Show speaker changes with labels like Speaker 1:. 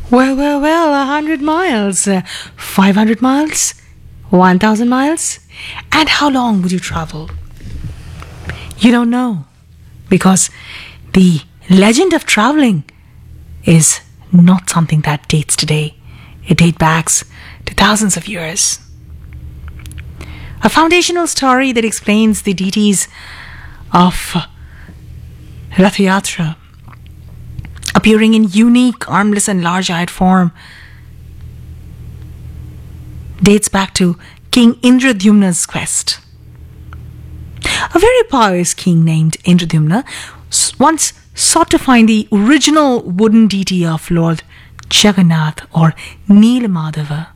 Speaker 1: Well, 100 miles, 500 miles, 1000 miles. And how long would you travel? You don't know. Because the legend of traveling is not something that dates today. It dates back to thousands of years. A foundational story that explains the deities of Rath Yatra appearing in unique, armless and large-eyed form dates back to King Indradyumna's quest. A very pious king named Indradyumna once sought to find the original wooden deity of Lord Jagannath or Neelamadava.